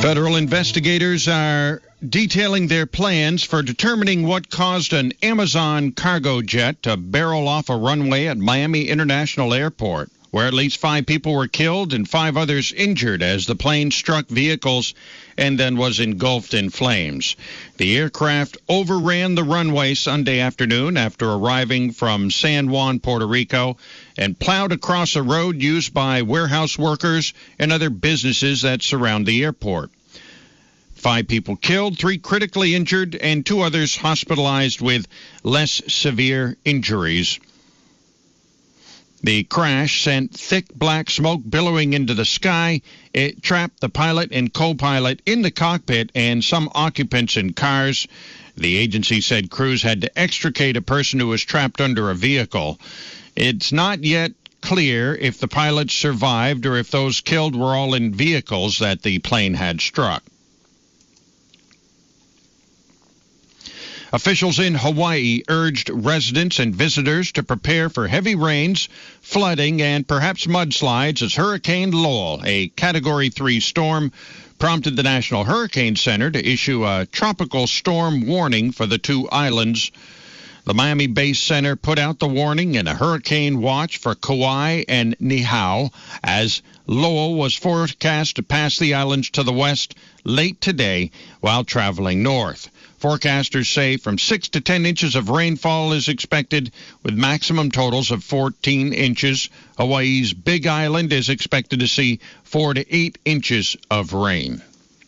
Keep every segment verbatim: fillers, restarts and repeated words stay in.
Federal investigators are detailing their plans for determining what caused an Amazon cargo jet to barrel off a runway at Miami International Airport, where at least five people were killed and five others injured as the plane struck vehicles and then was engulfed in flames. The aircraft overran the runway Sunday afternoon after arriving from San Juan, Puerto Rico, and plowed across a road used by warehouse workers and other businesses that surround the airport. Five people killed, three critically injured, and two others hospitalized with less severe injuries. The crash sent thick black smoke billowing into the sky. It trapped the pilot and co-pilot in the cockpit and some occupants in cars. The agency said crews had to extricate a person who was trapped under a vehicle. It's not yet clear if the pilots survived or if those killed were all in vehicles that the plane had struck. Officials in Hawaii urged residents and visitors to prepare for heavy rains, flooding, and perhaps mudslides as Hurricane Lowell, a Category three storm, prompted the National Hurricane Center to issue a tropical storm warning for the two islands. The Miami-based center put out the warning in a hurricane watch for Kauai and Niihau as Lowell was forecast to pass the islands to the west late today while traveling north. Forecasters say from six to ten inches of rainfall is expected, with maximum totals of fourteen inches. Hawaii's Big Island is expected to see four to eight inches of rain.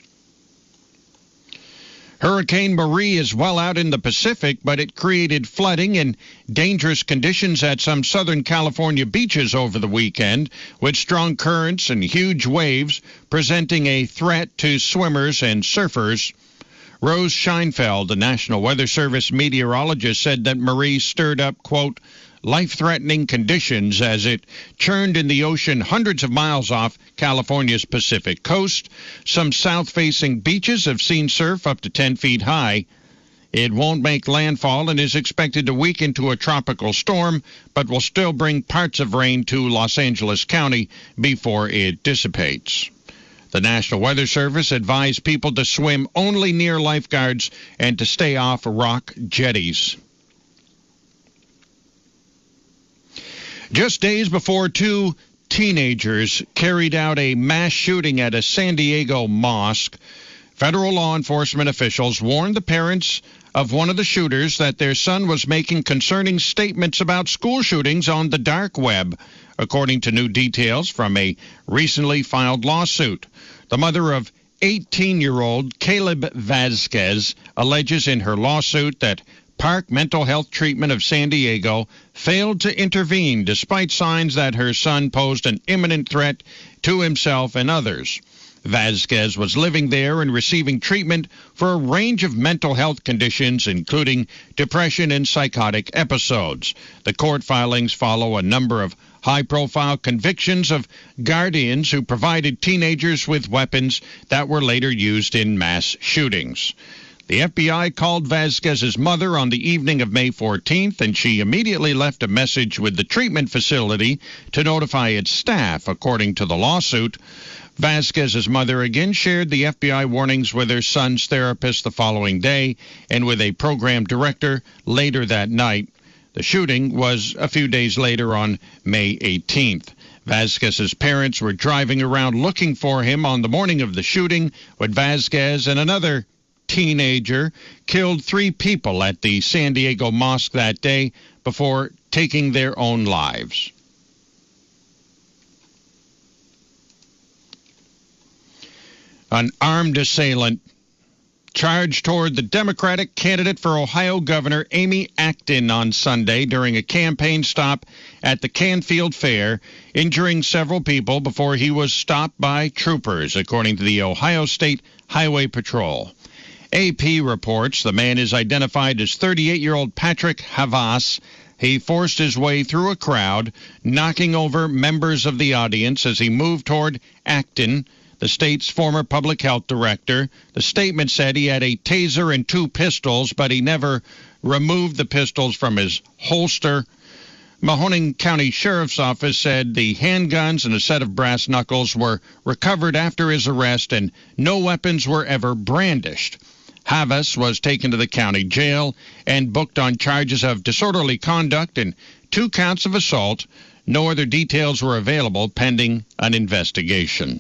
Hurricane Marie is well out in the Pacific, but it created flooding and dangerous conditions at some Southern California beaches over the weekend, with strong currents and huge waves presenting a threat to swimmers and surfers. Rose Scheinfeld, a National Weather Service meteorologist, said that Marie stirred up, quote, life-threatening conditions as it churned in the ocean hundreds of miles off California's Pacific coast. Some south-facing beaches have seen surf up to ten feet high. It won't make landfall and is expected to weaken to a tropical storm, but will still bring parts of rain to Los Angeles County before it dissipates. The National Weather Service advised people to swim only near lifeguards and to stay off rock jetties. Just days before two teenagers carried out a mass shooting at a San Diego mosque, federal law enforcement officials warned the parents of one of the shooters that their son was making concerning statements about school shootings on the dark web, according to new details from a recently filed lawsuit. The mother of eighteen-year-old Caleb Vasquez alleges in her lawsuit that Park Mental Health Treatment of San Diego failed to intervene despite signs that her son posed an imminent threat to himself and others. Vasquez was living there and receiving treatment for a range of mental health conditions, including depression and psychotic episodes. The court filings follow a number of high-profile convictions of guardians who provided teenagers with weapons that were later used in mass shootings. The F B I called Vasquez's mother on the evening of May fourteenth, and she immediately left a message with the treatment facility to notify its staff, according to the lawsuit. Vasquez's mother again shared the F B I warnings with her son's therapist the following day and with a program director later that night. The shooting was a few days later on May eighteenth. Vasquez's parents were driving around looking for him on the morning of the shooting when Vasquez and another teenager killed three people at the San Diego mosque that day before taking their own lives. An armed assailant charged toward the Democratic candidate for Ohio Governor Amy Acton on Sunday during a campaign stop at the Canfield Fair, injuring several people before he was stopped by troopers, according to the Ohio State Highway Patrol. A P reports the man is identified as thirty-eight-year-old Patrick Havas. He forced his way through a crowd, knocking over members of the audience as he moved toward Acton, the state's former public health director. The statement said he had a taser and two pistols, but he never removed the pistols from his holster. Mahoning County Sheriff's Office said the handguns and a set of brass knuckles were recovered after his arrest and no weapons were ever brandished. Havas was taken to the county jail and booked on charges of disorderly conduct and two counts of assault. No other details were available pending an investigation.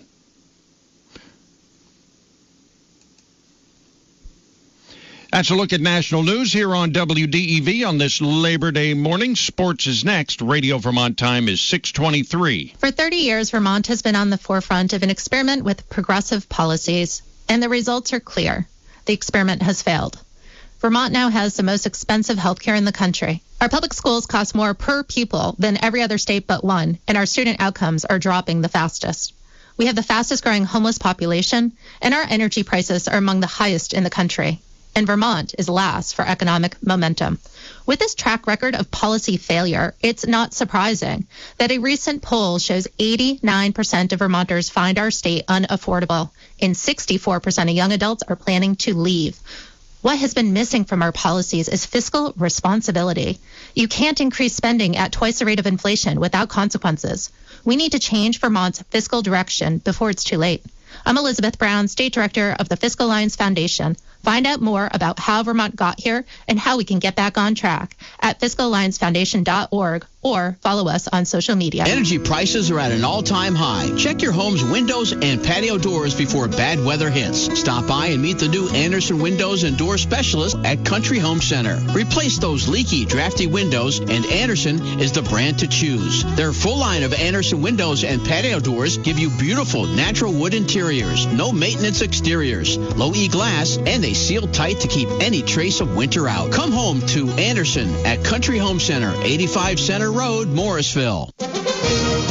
That's a look at national news here on W D E V on this Labor Day morning. Sports is next. Radio Vermont time is six twenty-three. For thirty years, Vermont has been on the forefront of an experiment with progressive policies, and the results are clear. The experiment has failed. Vermont now has the most expensive health care in the country. Our public schools cost more per pupil than every other state but one, and our student outcomes are dropping the fastest. We have the fastest growing homeless population, and our energy prices are among the highest in the country. And Vermont is last for economic momentum. With this track record of policy failure, it's not surprising that a recent poll shows eighty-nine percent of Vermonters find our state unaffordable, and sixty-four percent of young adults are planning to leave. What has been missing from our policies is fiscal responsibility. You can't increase spending at twice the rate of inflation without consequences. We need to change Vermont's fiscal direction before it's too late. I'm Elizabeth Brown, State Director of the Fiscal Alliance Foundation. Find out more about how Vermont got here and how we can get back on track at fiscal alliance foundation dot org or follow us on social media. Energy prices are at an all-time high. Check your home's windows and patio doors before bad weather hits. Stop by and meet the new Anderson Windows and Door Specialist at Country Home Center. Replace those leaky, drafty windows, and Anderson is the brand to choose. Their full line of Anderson windows and patio doors give you beautiful natural wood interiors, no maintenance exteriors, low-E glass, and they seal tight to keep any trace of winter out. Come home to Anderson at Country Home Center, eighty-five Center Road, Morrisville.